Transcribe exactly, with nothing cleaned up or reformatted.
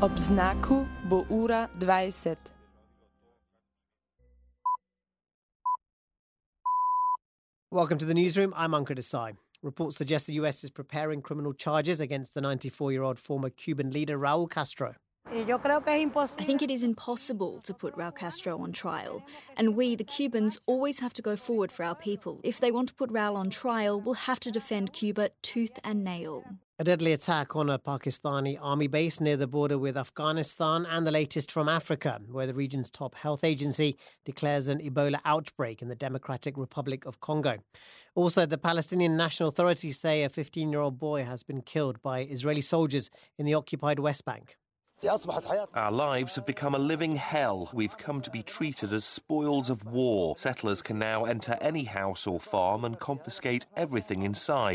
Ob znaku bo ura dvajset. Welcome to the newsroom. I'm Ankur Desai. Reports suggest the U S is preparing criminal charges against the ninety-four-year-old former Cuban leader Raul Castro. I think it is impossible to put Raul Castro on trial, and we, the Cubans, always have to go forward for our people. If they want to put Raul on trial, we'll have to defend Cuba tooth and nail. A deadly attack on a Pakistani army base near the border with Afghanistan, and the latest from Africa, where the region's top health agency declares an Ebola outbreak in the Democratic Republic of Congo. Also, the Palestinian National Authority say a fifteen-year-old boy has been killed by Israeli soldiers in the occupied West Bank. Our lives have become a living hell. We've come to be treated as spoils of war. Settlers can now enter any house or farm and confiscate everything inside.